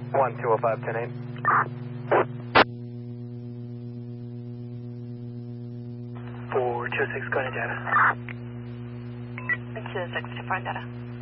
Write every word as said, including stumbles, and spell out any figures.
one two oh five, ten eight. four two six, go ahead, data. two six to front data.